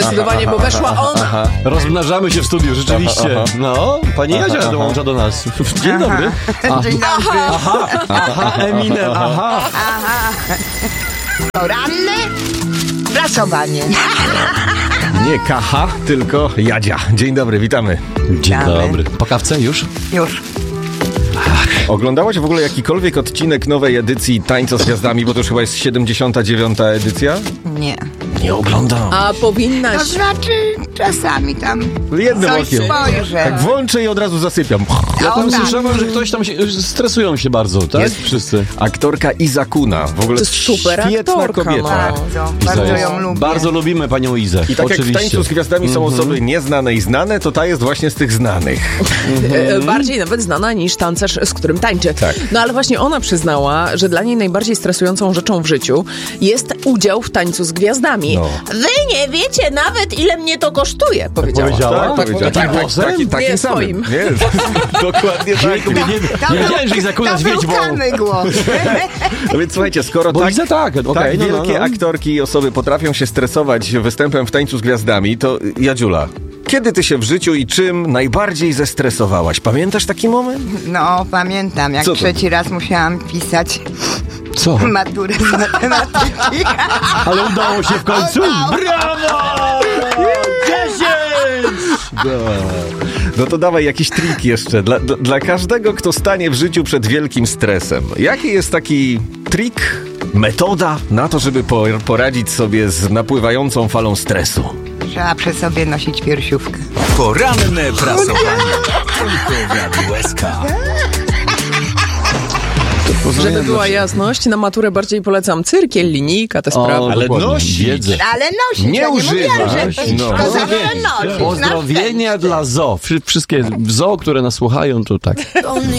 Zdecydowanie, bo weszła ona. Rozmnażamy się w studiu, rzeczywiście. No, pani Jadzia dołącza do nas. Dzień dobry. Dzień dobry. Aha, Eminem, aha. Poranne prasowanie. Nie Kacha, tylko Jadzia. Dzień dobry, witamy. Dzień Witamy. dobry. Po kawce już? Już. Oglądałaś w ogóle jakikolwiek odcinek nowej edycji Tańca z Gwiazdami, bo to już chyba jest 79. edycja? Nie. Nie oglądam. A powinnaś. To znaczy czasami tam Jednym coś okiem. spojrzę. Tak włączę i od razu zasypiam. Ja tam O, tak. słyszałem, że ktoś tam stresują się bardzo, tak? Jest. Wszyscy. Aktorka Iza Kuna. W ogóle To jest super świetna aktorka, kobieta. Bardzo Iza ją lubię. Bardzo lubimy panią Izę. I tak jak w Oczywiście. Tańcu z Gwiazdami są osoby nieznane i znane, to ta jest właśnie z tych znanych. Bardziej nawet znana niż tancerz, z którym tańczy. Tak. No ale właśnie ona przyznała, że dla niej najbardziej stresującą rzeczą w życiu jest udział w Tańcu z Gwiazdami. No. Wy nie wiecie nawet, ile mnie to kosztuje, powiedziała. powiedziała? powiedziała. Takim głosem? Takim Nie, samym. swoim. Nie, dokładnie tak. To Nie wiedziałem, że Iza Kuna to dźwiedź, był bo... Kamy głos. No więc słuchajcie, skoro Bo tak, Iza tak, okej, tak no, wielkie no. aktorki i osoby potrafią się stresować występem w Tańcu z Gwiazdami, to Jadziula, kiedy ty się w życiu i czym najbardziej zestresowałaś? Pamiętasz taki moment? No, pamiętam, jak Co to? trzeci raz musiałam pisać Co? maturę z matematyki. Ale udało się w końcu? Brawo! 10! No to dawaj jakiś trik jeszcze. Dla każdego, kto stanie w życiu przed wielkim stresem. Jaki jest taki trik, metoda na to, żeby poradzić sobie z napływającą falą stresu? Trzeba przy sobie nosić piersiówkę. Poranne prasowanie. Tylko w Radiu SK. Żeby była jasność, na maturę bardziej polecam cyrkiel, linijka, te sprawy. ale dokładnie, nosić. wiedzę. Ale nosić, Nie ja nie mówiłam, używać, że no. to zawsze nosić. Pozdrowienia dla zoo. Wszystkie zoo, które nas słuchają, to tak.